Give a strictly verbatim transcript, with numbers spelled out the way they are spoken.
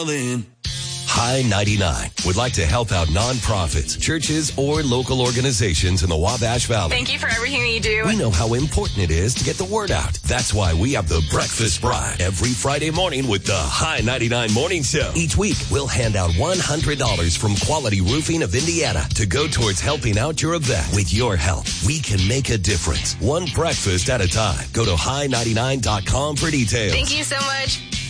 darling. High ninety-nine would like to help out nonprofits, churches, or local organizations in the Wabash Valley. Thank you for everything that you do. We know how important it is to get the word out. That's why we have the Breakfast Bride every Friday morning with the High ninety-nine Morning Show. Each week, we'll hand out one hundred dollars from Quality Roofing of Indiana to go towards helping out your event. With your help, we can make a difference. One breakfast at a time. Go to high ninety-nine dot com for details. Thank you so much.